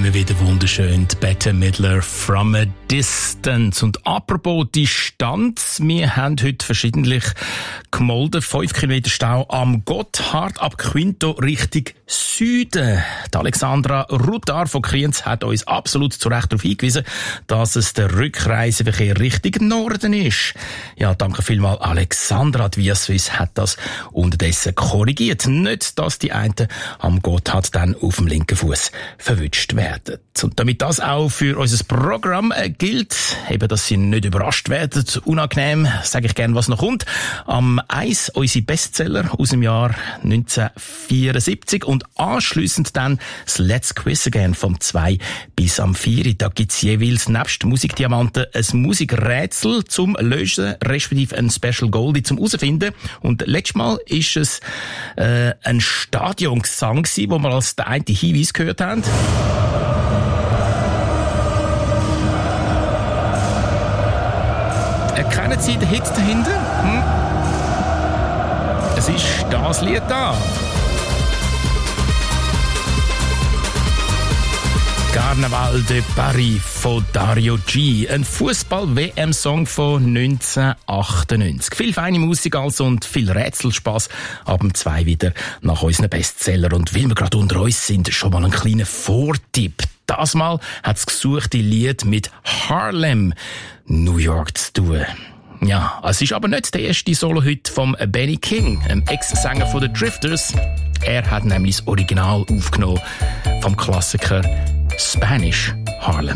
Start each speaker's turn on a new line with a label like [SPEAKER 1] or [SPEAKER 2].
[SPEAKER 1] immer wieder wunderschön. Die Bette Midler «From a Distance». Und apropos Distanz, wir haben heute verschiedentlich gemolden. 5 Kilometer Stau am Gotthard ab Quinto Richtung Süden. Die Alexandra Rudar von Kriens hat uns absolut zu Recht darauf hingewiesen, dass es der Rückreiseverkehr Richtung Norden ist. Ja, danke vielmals Alexandra. Die Via Suisse hat das unterdessen korrigiert. Nicht, dass die einen am Gotthard dann auf dem linken Fuß verwünscht werden. Und damit das auch für unser Programm gilt, eben, dass Sie nicht überrascht werden, unangenehm, sage ich gerne, was noch kommt. Am 1 unsere Bestseller aus dem Jahr 1974 und anschliessend dann das Let's Quiz Again vom 2 bis am 4. Da gibt's jeweils nebst Musikdiamanten ein Musikrätsel zum Lösen, respektive ein Special Goldie zum Herausfinden. Und letztes Mal ist es ein Stadiongesang gewesen, wo wir als der eine Hinweis gehört haben. Erkennen Sie den Hit dahinter? Es ist das Lied da. Carnaval de Paris von Dario G. Ein Fußball-WM-Song von 1998. Viel feine Musik also und viel Rätselspaß. Ab dem 2 wieder nach unseren Bestseller. Und weil wir gerade unter uns sind, schon mal ein kleiner Vortipp. Das Mal hat das gesuchte Lied mit Harlem, New York zu tun. Ja, es ist aber nicht der erste Solo-Hit vom Benny King, einem Ex-Sänger von den Drifters. Er hat nämlich das Original aufgenommen vom Klassiker Spanish Harlem.